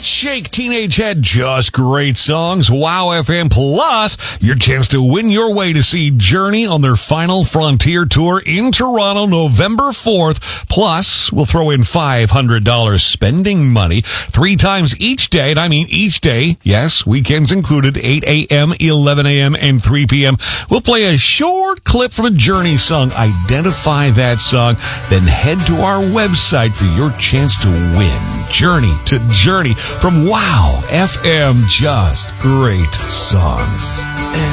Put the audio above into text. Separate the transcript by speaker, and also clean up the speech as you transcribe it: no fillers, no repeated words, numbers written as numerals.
Speaker 1: Shake, Teenage Head, just great songs. Wow FM Plus, your chance to win your way to see Journey on their final Frontier Tour in Toronto, November 4th. Plus, we'll throw in $500 spending money 3 times each day. And I mean each day. Yes, weekends included, 8 a.m., 11 a.m., and 3 p.m. We'll play a short clip from a Journey song. Identify that song, then head to our website for your chance to win. Journey to Journey from Wow FM, just great songs.